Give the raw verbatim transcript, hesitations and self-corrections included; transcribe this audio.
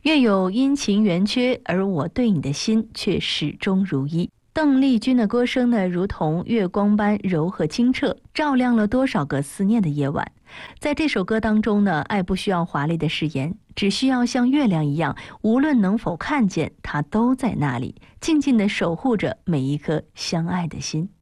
月有阴晴圆缺，而我对你的心却始终如一。邓丽君的歌声呢，如同月光般柔和清澈，照亮了多少个思念的夜晚。在这首歌当中呢，爱不需要华丽的誓言，只需要像月亮一样，无论能否看见，它都在那里，静静地守护着每一颗相爱的心。